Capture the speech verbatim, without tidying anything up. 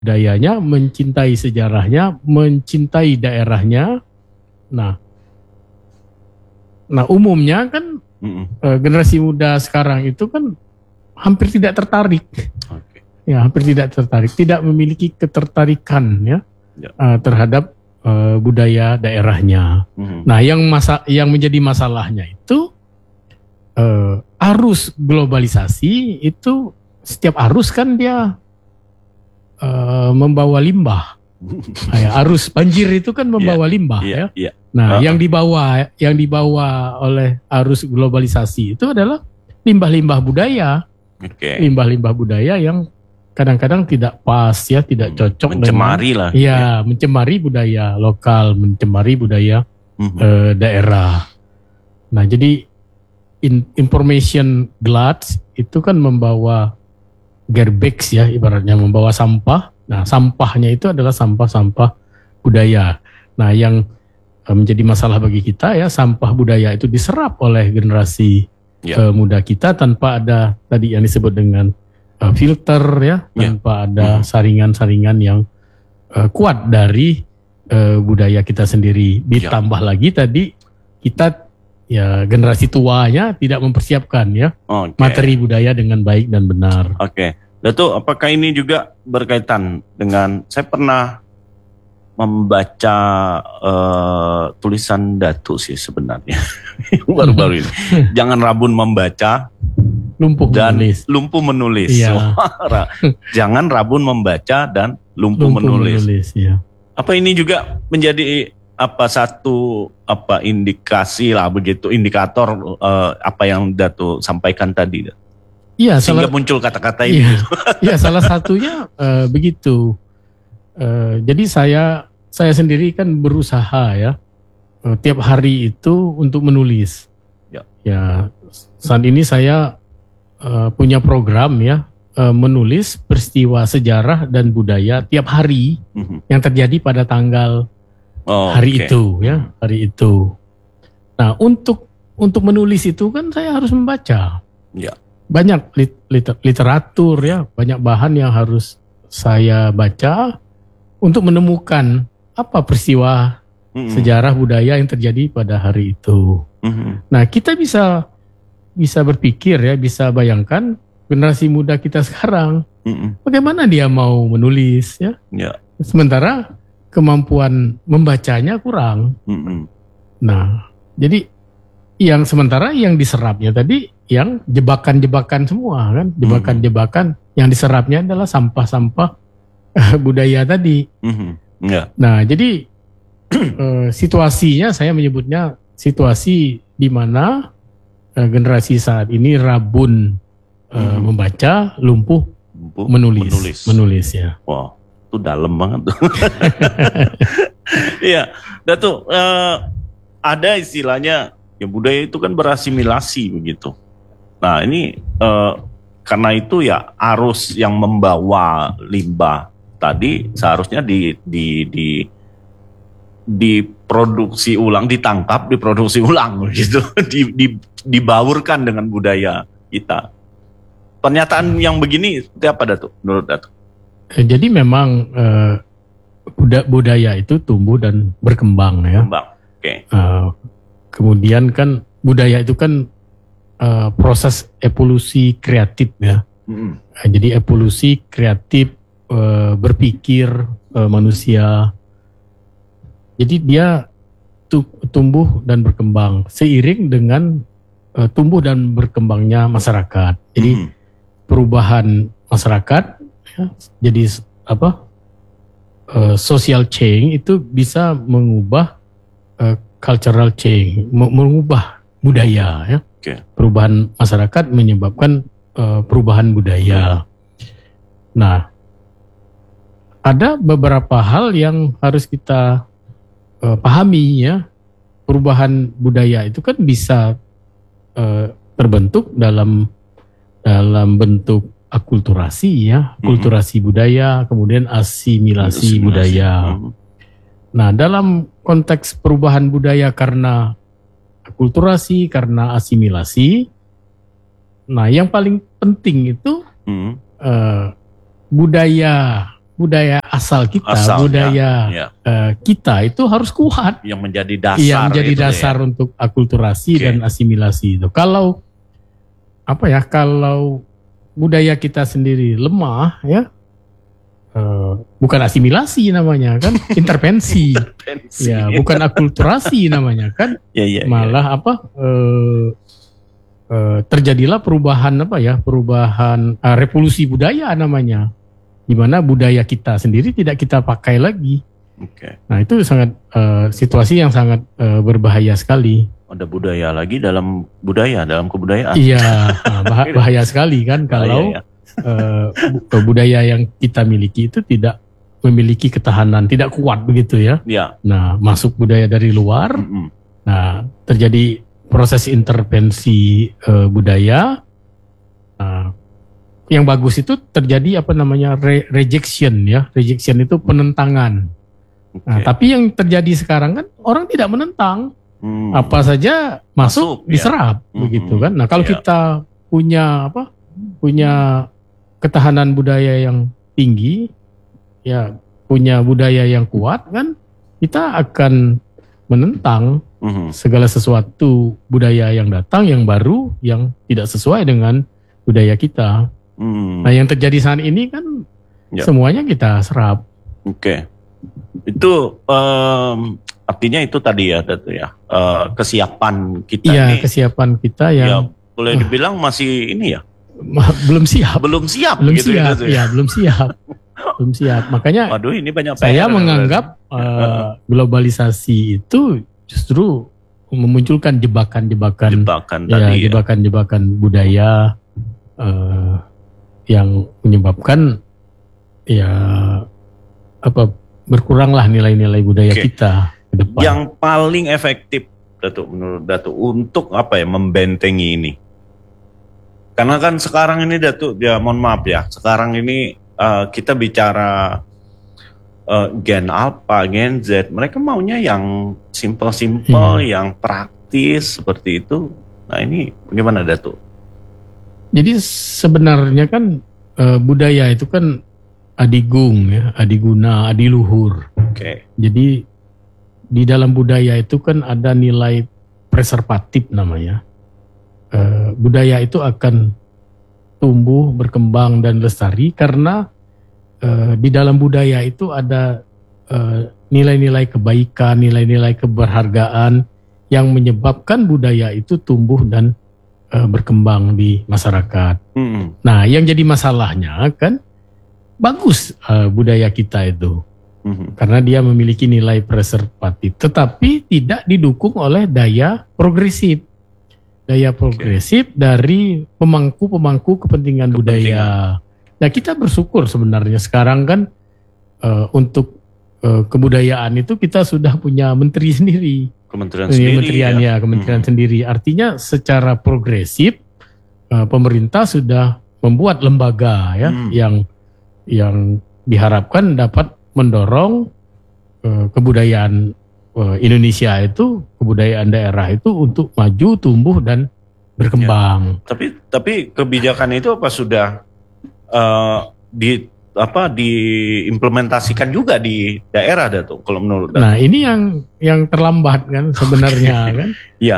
budayanya, mencintai sejarahnya, mencintai daerahnya. Nah, nah umumnya kan uh, generasi muda sekarang itu kan hampir tidak tertarik, okay. ya hampir tidak tertarik, tidak memiliki ketertarikan ya, ya. Uh, terhadap uh, budaya daerahnya. Mm-hmm. Nah, yang masa yang menjadi masalahnya itu uh, arus globalisasi itu setiap arus kan dia Uh, membawa limbah. Ya, arus banjir itu kan membawa yeah, limbah yeah, ya. Yeah. Nah, uh-huh. yang dibawa yang dibawa oleh arus globalisasi itu adalah limbah-limbah budaya. Okay. Limbah-limbah budaya yang kadang-kadang tidak pas ya, tidak cocok mencemari dengan, lah. Ya, ya, mencemari budaya lokal, mencemari budaya uh-huh. uh, daerah. Nah, jadi in, information glut itu kan membawa garbage ya, ibaratnya membawa sampah. Nah, sampahnya itu adalah sampah-sampah budaya. Nah, yang uh, menjadi masalah bagi kita ya, sampah budaya itu diserap oleh generasi yeah. uh, muda kita tanpa ada tadi yang disebut dengan uh, filter ya, yeah. tanpa ada saringan-saringan yang uh, kuat dari uh, budaya kita sendiri. Ditambah yeah. lagi tadi kita ya generasi tuanya tidak mempersiapkan ya okay. materi budaya dengan baik dan benar. Oke, okay. Datuk, apakah ini juga berkaitan dengan, saya pernah membaca uh, tulisan Datuk sih sebenarnya baru-baru ini. Jangan rabun membaca, lumpuh dan menulis. lumpuh menulis. Iya. Jangan rabun membaca dan lumpuh, lumpuh menulis. menulis ya. Apa ini juga menjadi apa satu apa indikasi lah begitu, indikator uh, apa yang Datuk sampaikan tadi? Iya, sehingga salah, muncul kata-kata ini. Iya, iya salah satunya uh, begitu. Uh, jadi saya saya sendiri kan berusaha ya uh, tiap hari itu untuk menulis. Ya, ya saat ini saya uh, punya program ya uh, menulis peristiwa sejarah dan budaya tiap hari mm-hmm. yang terjadi pada tanggal Oh, hari okay. itu ya, hari itu. Nah, untuk untuk menulis itu kan saya harus membaca. Ya. Banyak lit, liter, literatur ya, banyak bahan yang harus saya baca untuk menemukan apa peristiwa mm-hmm. sejarah budaya yang terjadi pada hari itu. Mm-hmm. Nah, kita bisa bisa berpikir ya, bisa bayangkan generasi muda kita sekarang, mm-hmm. bagaimana dia mau menulis ya. Ya. Sementara kemampuan membacanya kurang. Mm-hmm. Nah, jadi yang sementara yang diserapnya tadi yang jebakan-jebakan semua kan, jebakan-jebakan mm-hmm. yang diserapnya adalah sampah-sampah budaya tadi. Mm-hmm. Yeah. Nah, jadi uh, situasinya saya menyebutnya situasi di mana uh, generasi saat ini rabun uh, mm-hmm. membaca, lumpuh, lumpuh menulis, menulis, menulis ya. Wow. Itu dalam banget tuh. Iya, Datuk, uh, ada istilahnya ya budaya itu kan berasimilasi begitu. Nah ini uh, karena itu ya arus yang membawa limbah tadi seharusnya di di di diproduksi ulang, ditangkap, diproduksi ulang gitu, di, di, dibaurkan dengan budaya kita. Pernyataan yang begini seperti apa Datuk menurut Datuk? Jadi memang uh, budaya itu tumbuh dan berkembang ya. Berkembang. Oke. Okay. Uh, kemudian kan budaya itu kan uh, proses evolusi kreatif ya. Mm-hmm. Uh, jadi evolusi kreatif uh, berpikir uh, manusia. Jadi dia tumbuh dan berkembang seiring dengan uh, tumbuh dan berkembangnya masyarakat. Jadi mm-hmm. perubahan masyarakat ya, jadi apa uh, social change itu bisa mengubah uh, cultural change, mengubah budaya ya. Okay. Perubahan masyarakat menyebabkan uh, perubahan budaya. Nah, ada beberapa hal yang harus kita uh, pahami ya. Perubahan budaya itu kan bisa uh, terbentuk dalam dalam bentuk akulturasi ya, akulturasi mm-hmm. budaya, kemudian asimilasi, asimilasi. budaya. Mm-hmm. Nah, dalam konteks perubahan budaya karena akulturasi, karena asimilasi, nah yang paling penting itu mm-hmm. uh, budaya budaya asal kita, Asal, budaya ya, ya. Uh, kita itu harus kuat. Yang menjadi dasar. Yang menjadi itu dasar ya. untuk akulturasi Okay. dan asimilasi itu. Kalau apa ya? Kalau budaya kita sendiri lemah, ya, uh, bukan asimilasi namanya kan, intervensi. Intervensi. Ya, bukan akulturasi namanya kan. Ya, ya, Malah ya. apa? Uh, uh, terjadilah perubahan apa ya? Perubahan uh, revolusi budaya namanya. Di mana budaya kita sendiri tidak kita pakai lagi. Okay. Nah itu sangat uh, situasi yang sangat uh, berbahaya sekali. Ada budaya lagi dalam budaya, dalam kebudayaan. Iya, nah, bah- bahaya sekali kan kalau Bahaya, ya. uh, bu- budaya yang kita miliki itu tidak memiliki ketahanan, tidak kuat begitu ya. Ya. Nah masuk budaya dari luar, Mm-mm. nah terjadi proses intervensi uh, budaya. Nah, yang bagus itu terjadi apa namanya re- rejection ya, rejection itu penentangan. Okay. Nah, tapi yang terjadi sekarang kan orang tidak menentang. Hmm. Apa saja masuk, Masuk, ya. diserap Hmm. begitu kan. Nah, kalau Ya. kita punya apa? Punya ketahanan budaya yang tinggi, ya punya budaya yang kuat kan, kita akan menentang Mhm. segala sesuatu budaya yang datang yang baru yang tidak sesuai dengan budaya kita. Hmm. Nah, yang terjadi saat ini kan Ya. semuanya kita serap. Oke. Itu em, artinya itu tadi ya, Datu ya. Eh, kesiapan kita Iya, ini. kesiapan kita Ya, yang boleh dibilang masih ini ya. ma- belum siap. Belum siap belum gitu siap, Datu ya belum siap, belum siap. Makanya Waduh, ini banyak saya P R. menganggap uh, globalisasi itu justru memunculkan jebakan-jebakan, jebakan ya tadi ya. jebakan-jebakan budaya uh, yang menyebabkan ya apa berkuranglah nilai-nilai budaya Oke. kita ke depan. Yang paling efektif Datu menurut Datu untuk apa ya membentengi ini? Karena kan sekarang ini Datu, ya mohon maaf ya, sekarang ini uh, kita bicara uh, Gen Alpha, Gen Z, mereka maunya yang simple-simple, Hmm. yang praktis seperti itu. Nah ini bagaimana Datu? Jadi sebenarnya kan uh, budaya itu kan adigung ya, adiguna, adiluhur. Oke. Jadi di dalam budaya itu kan ada nilai preservatif namanya. Eh, budaya itu akan tumbuh, berkembang dan lestari karena eh, di dalam budaya itu ada eh, nilai-nilai kebaikan, nilai-nilai keberhargaan yang menyebabkan budaya itu tumbuh dan eh, berkembang di masyarakat. Hmm. Nah, yang jadi masalahnya kan bagus eh, budaya kita itu. Mhm. Karena dia memiliki nilai preservatif, tetapi tidak didukung oleh daya progresif. Daya progresif dari pemangku-pemangku kepentingan, Kepentingan. budaya. Nah, kita bersyukur sebenarnya sekarang kan eh, untuk eh, kebudayaan itu kita sudah punya menteri sendiri. Kementerian Eh, sendiri Kementerian ya. ya, kementerian Mhm. sendiri. Artinya secara progresif eh, pemerintah sudah membuat lembaga ya Hmm. yang yang diharapkan dapat mendorong uh, kebudayaan uh, Indonesia itu, kebudayaan daerah itu untuk maju, tumbuh dan berkembang. Tapi tapi kebijakan itu apa sudah eh, di apa diimplementasikan juga di daerah Datu kalau menurut Datu? Nah, ini yang yang terlambat kan sebenarnya kan. Iya.